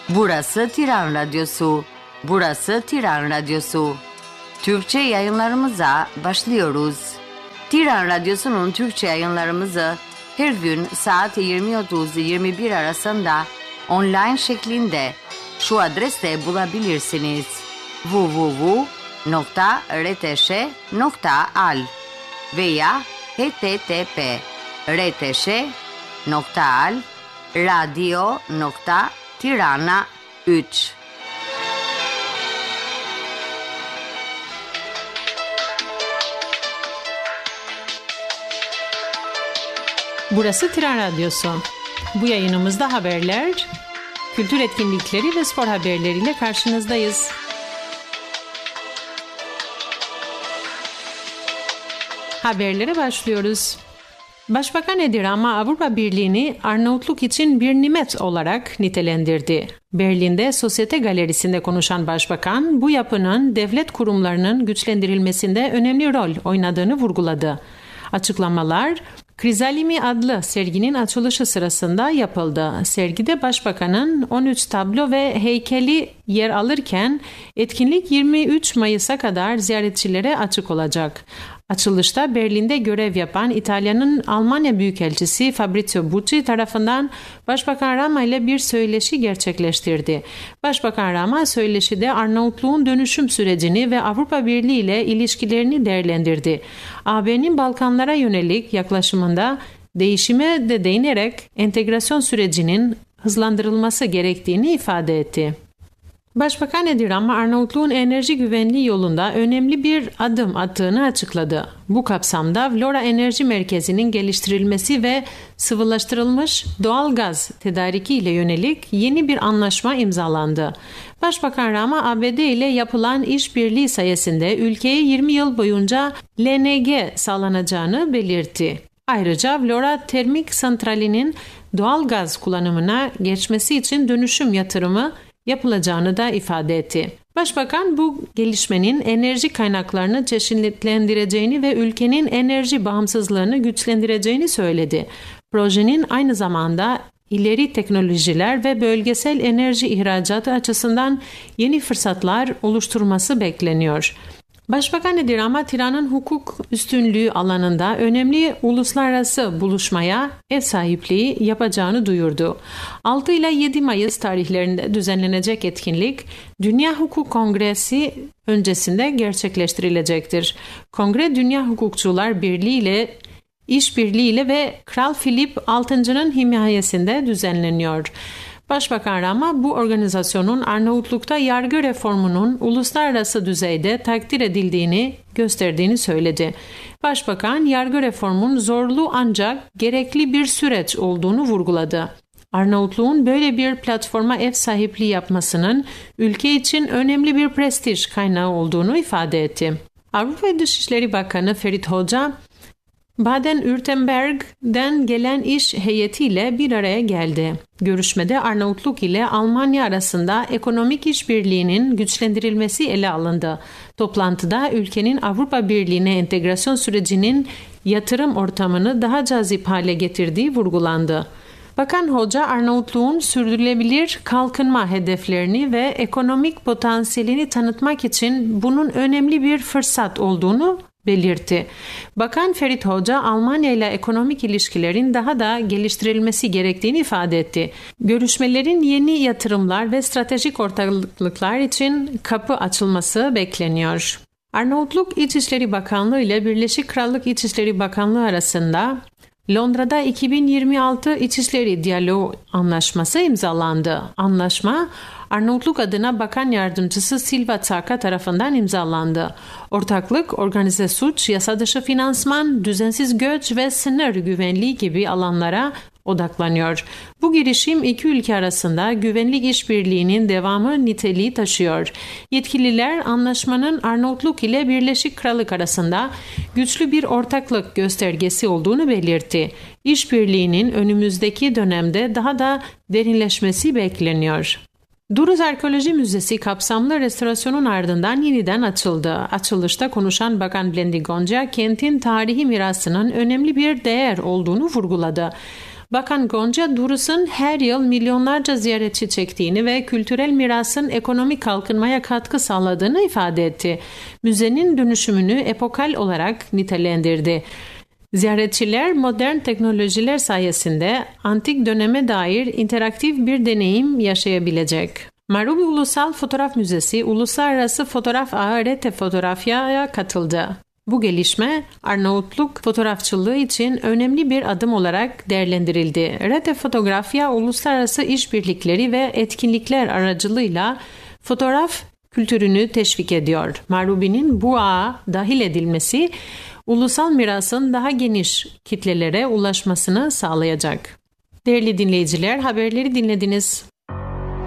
Burası Tiran Radyosu. Burası Tiran Radyosu. Türkçe yayınlarımıza başlıyoruz. Tiran Radyosu'nun Türkçe yayınlarımızı her gün saat 20.30-21 arasında online şeklinde şu adreste bulabilirsiniz: www.rtş.al veya http://rtş.al/radio.tirana3. Burası Tiran Radyosu. Bu yayınımızda haberler, kültür etkinlikleri ve spor haberleriyle karşınızdayız. Haberlere başlıyoruz. Başbakan Edi Rama Avrupa Birliği'ni Arnavutluk için bir nimet olarak nitelendirdi. Berlin'de Sosyete Galerisi'nde konuşan Başbakan, bu yapının devlet kurumlarının güçlendirilmesinde önemli rol oynadığını vurguladı. Açıklamalar, Krizalimi adlı serginin açılışı sırasında yapıldı. Sergide Başbakan'ın 13 tablo ve heykeli yer alırken etkinlik 23 Mayıs'a kadar ziyaretçilere açık olacak. Açılışta Berlin'de görev yapan İtalya'nın Almanya Büyükelçisi Fabrizio Bucci tarafından Başbakan Rama ile bir söyleşi gerçekleştirdi. Başbakan Rama söyleşide Arnavutluğun dönüşüm sürecini ve Avrupa Birliği ile ilişkilerini değerlendirdi. AB'nin Balkanlara yönelik yaklaşımında değişime de değinerek entegrasyon sürecinin hızlandırılması gerektiğini ifade etti. Başbakan Edi Rama, Arnavutluğun enerji güvenliği yolunda önemli bir adım attığını açıkladı. Bu kapsamda Vlora Enerji Merkezi'nin geliştirilmesi ve sıvılaştırılmış doğal gaz tedariki ile yönelik yeni bir anlaşma imzalandı. Başbakan Rama, ABD ile yapılan işbirliği sayesinde ülkeye 20 yıl boyunca LNG sağlanacağını belirtti. Ayrıca Vlora Termik Santrali'nin doğal gaz kullanımına geçmesi için dönüşüm yatırımı yapılacağını da ifade etti. Başbakan bu gelişmenin enerji kaynaklarını çeşitlendireceğini ve ülkenin enerji bağımsızlığını güçlendireceğini söyledi. Projenin aynı zamanda ileri teknolojiler ve bölgesel enerji ihracatı açısından yeni fırsatlar oluşturması bekleniyor. Başbakan Edi Rama, Tiran'ın hukuk üstünlüğü alanında önemli uluslararası buluşmaya ev sahipliği yapacağını duyurdu. 6 ile 7 Mayıs tarihlerinde düzenlenecek etkinlik, Dünya Hukuk Kongresi öncesinde gerçekleştirilecektir. Kongre, Dünya Hukukçular Birliği ile işbirliğiyle ve Kral Filip VI'nın himayesinde düzenleniyor. Başbakan Rama, bu organizasyonun Arnavutluk'ta yargı reformunun uluslararası düzeyde takdir edildiğini gösterdiğini söyledi. Başbakan, yargı reformunun zorlu ancak gerekli bir süreç olduğunu vurguladı. Arnavutluğun böyle bir platforma ev sahipliği yapmasının ülke için önemli bir prestij kaynağı olduğunu ifade etti. Avrupa Dışişleri Bakanı Ferit Hoca, Baden-Württemberg'den gelen iş heyetiyle bir araya geldi. Görüşmede Arnavutluk ile Almanya arasında ekonomik işbirliğinin güçlendirilmesi ele alındı. Toplantıda ülkenin Avrupa Birliği'ne entegrasyon sürecinin yatırım ortamını daha cazip hale getirdiği vurgulandı. Bakan Hoca, Arnavutluğun sürdürülebilir kalkınma hedeflerini ve ekonomik potansiyelini tanıtmak için bunun önemli bir fırsat olduğunu belirtti. Bakan Ferit Hoca, Almanya ile ekonomik ilişkilerin daha da geliştirilmesi gerektiğini ifade etti. Görüşmelerin yeni yatırımlar ve stratejik ortaklıklar için kapı açılması bekleniyor. Arnavutluk İçişleri Bakanlığı ile Birleşik Krallık İçişleri Bakanlığı arasında Londra'da 2026 İçişleri Diyaloğu Anlaşması imzalandı. Anlaşma, Arnavutluk adına Bakan Yardımcısı Silva Tsaka tarafından imzalandı. Ortaklık, organize suç, yasa dışı finansman, düzensiz göç ve sınır güvenliği gibi alanlara odaklanıyor. Bu girişim iki ülke arasında güvenlik işbirliğinin devamı niteliği taşıyor. Yetkililer anlaşmanın Arnavutluk ile Birleşik Krallık arasında güçlü bir ortaklık göstergesi olduğunu belirtti. İşbirliğinin önümüzdeki dönemde daha da derinleşmesi bekleniyor. Duruz Arkeoloji Müzesi kapsamlı restorasyonun ardından yeniden açıldı. Açılışta konuşan Bakan Blendi Gonca, kentin tarihi mirasının önemli bir değer olduğunu vurguladı. Bakan Gonca Duruz'un her yıl milyonlarca ziyaretçi çektiğini ve kültürel mirasın ekonomik kalkınmaya katkı sağladığını ifade etti. Müzenin dönüşümünü epokal olarak nitelendirdi. Ziyaretçiler modern teknolojiler sayesinde antik döneme dair interaktif bir deneyim yaşayabilecek. Marubi Ulusal Fotoğraf Müzesi, Uluslararası Fotoğraf Ağı Rete Fotoğrafya'ya katıldı. Bu gelişme Arnavutluk fotoğrafçılığı için önemli bir adım olarak değerlendirildi. Rete Fotografya, uluslararası işbirlikleri ve etkinlikler aracılığıyla fotoğraf kültürünü teşvik ediyor. Marubi'nin bu ağa dahil edilmesi, ulusal mirasın daha geniş kitlelere ulaşmasını sağlayacak. Değerli dinleyiciler, haberleri dinlediniz.